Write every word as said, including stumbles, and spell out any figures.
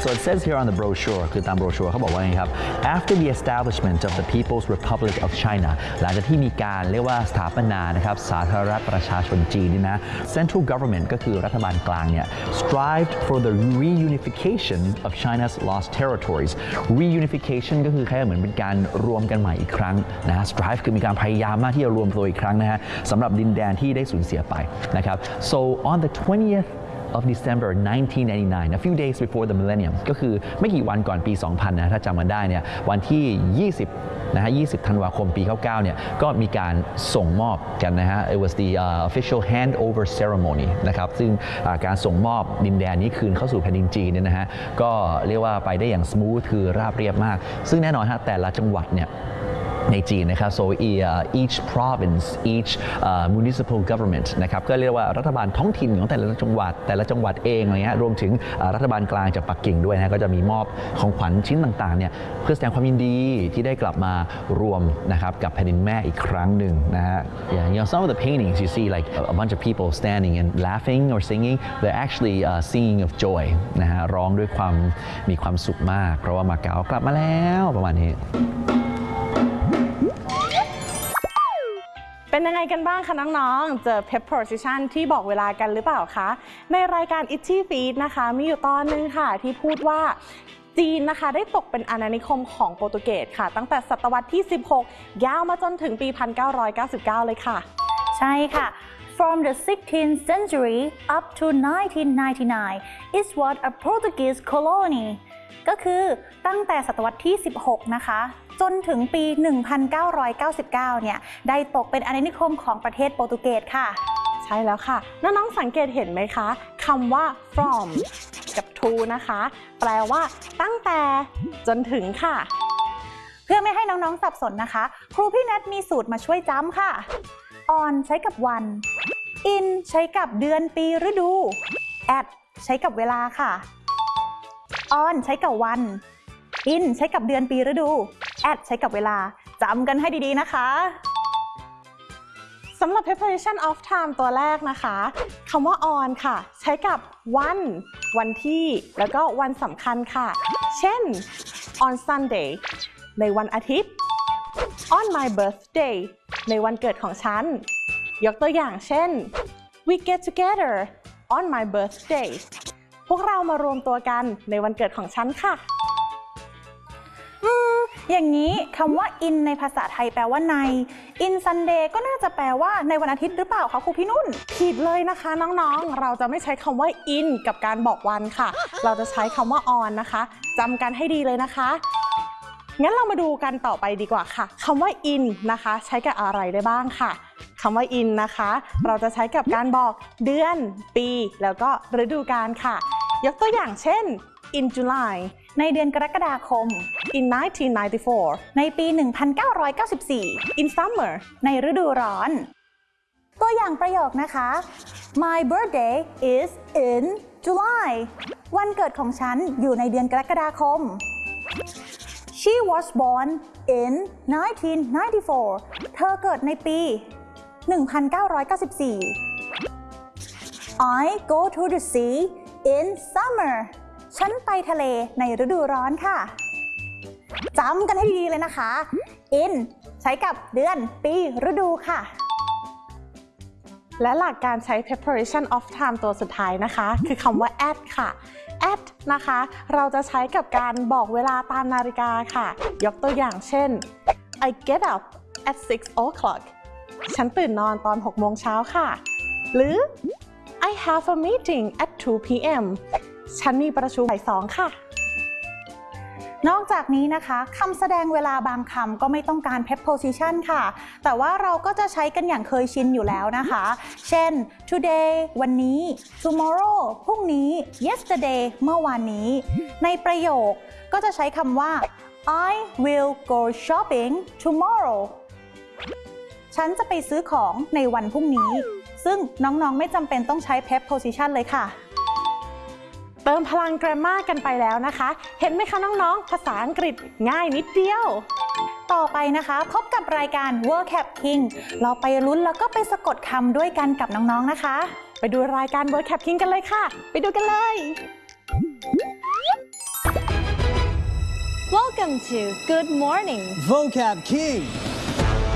so it says here on the brochure คือตาม brochure เขาบอกว่าไงครับ after the establishment of the People's Republic of China หลังจากที่มีการเรียกว่าสถาปนานะครับสาธารณรัฐประชาชนจีนนี่นะ central government ก็คือรัฐบาลกลางเนี่ย strived for the reunification of China's lost territories reunification ก็คือแค่เหมือนเป็นการรวมกันใหม่อีกครั้งนะ strive คือมีการพยายามมากที่จะรวมตัวอีกครั้งนะฮะสำหรับดินแดนที่ได้สูญเสียไปนะครับ so on the twentieth of December nineteen ninety-nine a few days before the millennium ก็คือไม่กี่วันก่อนปี สองพัน นะถ้าจำมาได้เนี่ยวันที่ ยี่สิบนะฮะยี่สิบธันวาคมปี เก้าสิบเก้า เนี่ยก็มีการส่งมอบกันนะฮะ it was the uh, official handover ceremony นะครับซึ่งการส่งมอบดินแดนนี้คืนเข้าสู่แผ่นดินจีนเนี่ยนะฮะก็เรียกว่าไปได้อย่าง smooth คือราบเรียบมากซึ่งแน่นอนฮะแต่ละจังหวัดเนี่ยในจีนนะครับ so each province each uh, municipal government นะครับก็เรียกว่ารัฐบาลท้องถิ่นของแต่ละจังหวัดแต่ละจังหวัดเองอะไรเงี้ยรวมถึงรัฐบาลกลางจากปักกิ่งด้วยนะก็จะมีมอบของขวัญชิ้นต่างๆเนี่ยเพื่อแสดงความยินดีที่ได้กลับมารวมนะครับกับแผ่นดินแม่อีกครั้งหนึ่งนะฮะ yeah, you know some of the paintings you see like a bunch of people standing and laughing or singing they're actually uh, singing of joy นะฮะร้องด้วยความมีความสุขมากเพราะว่ามาเก๊ากลับมาแล้วประมาณนี้เป็นยังไงกันบ้างคะน้องๆเจอ preposition ที่บอกเวลากันหรือเปล่าคะในรายการ Itchy Feet นะคะมีอยู่ตอนนึงค่ะที่พูดว่าจีนนะคะได้ตกเป็นอาณานิคมของโปรตุเกสค่ะตั้งแต่ศตวรรษที่สิบหกยาวมาจนถึงปี หนึ่งพันเก้าร้อยเก้าสิบเก้า เลยค่ะใช่ค่ะ From the sixteenth century up to nineteen ninety-nine it was a Portuguese colony ก็คือตั้งแต่ศตวรรษที่สิบหกนะคะจนถึงปี หนึ่งพันเก้าร้อยเก้าสิบเก้า เนี่ยได้ตกเป็นอาณานิคมของประเทศโปรตุเกสค่ะใช่แล้วค่ะน้องๆสังเกตเห็นไหมคะคำว่า from กับ to นะคะแปลว่าตั้งแต่จนถึงค่ะเพื่อไม่ให้น้องๆสับสนนะคะครูพี่แนทมีสูตรมาช่วยจำค่ะ on ใช้กับวัน in ใช้กับเดือนปีฤดู at ใช้กับเวลาค่ะ on ใช้กับวัน in ใช้กับเดือนปีฤดู at ใช้กับเวลาจำกันให้ดีๆนะคะสำหรับ preposition of time ตัวแรกนะคะคำว่า on ค่ะใช้กับวันวันที่แล้วก็วันสำคัญค่ะเช่น on Sunday ในวันอาทิตย์ on my birthday ในวันเกิดของฉันยกตัวอย่างเช่น we get together on my birthday พวกเรามารวมตัวกันในวันเกิดของฉันค่ะอย่างนี้คำว่า in ในภาษาไทยแปลว่าใน in Sunday ก็น่าจะแปลว่าในวันอาทิตย์หรือเปล่าคะครูพี่นุ่นผิดเลยนะคะน้องๆเราจะไม่ใช้คำว่า in กับการบอกวันค่ะเราจะใช้คำว่า on นะคะจำกันให้ดีเลยนะคะงั้นเรามาดูกันต่อไปดีกว่าค่ะคำว่า in นะคะใช้กับอะไรได้บ้างค่ะคำว่า in นะคะเราจะใช้กับการบอกเดือนปีแล้วก็ฤดูกาลค่ะยกตัวอย่างเช่น in July ในเดือนกรกฎาคม in nineteen ninety-four ในปี หนึ่งพันเก้าร้อยเก้าสิบสี่ in summer ในฤดูร้อนตัวอย่างประโยคนะคะ My birthday is in July วันเกิดของฉันอยู่ในเดือนกรกฎาคม She was born in nineteen ninety-four เธอเกิดในปี หนึ่งพันเก้าร้อยเก้าสิบสี่ I go to the sea in summer ฉันไปทะเลในฤดูร้อนค่ะจำกันให้ดีๆเลยนะคะ in ใช้กับเดือนปีฤดูค่ะและหลักการใช้ preparation of time ตัวสุดท้ายนะคะคือคำว่า at ค่ะ at นะคะเราจะใช้กับการบอกเวลาตามนาฬิกาค่ะยกตัวอย่างเช่น I get up at six o'clock ฉันตื่นนอนตอนหกโมงเช้าค่ะหรือ I have a meeting at two p m ฉันมีประชุมบ่ายสองค่ะนอกจากนี้นะคะคำแสดงเวลาบางคำก็ไม่ต้องการ preposition ค่ะแต่ว่าเราก็จะใช้กันอย่างเคยชินอยู่แล้วนะคะเช่น today วันนี้ tomorrow พรุ่งนี้ yesterday เมื่อวานนี้ในประโยคก็จะใช้คำว่า I will go shopping tomorrow ฉันจะไปซื้อของในวันพรุ่งนี้ซึ่งน้องๆไม่จำเป็นต้องใช้ preposition เลยค่ะเติมพลัง grammar กันไปแล้วนะคะเห็นไหมคะน้องๆภาษาอังกฤษง่ายนิดเดียวต่อไปนะคะพบกับรายการ Vocab King เราไปลุ้นแล้วก็ไปสะกดคำด้วยกันกับน้องๆนะคะไปดูรายการ Vocab King กันเลยค่ะไปดูกันเลย Welcome to Good Morning Vocab King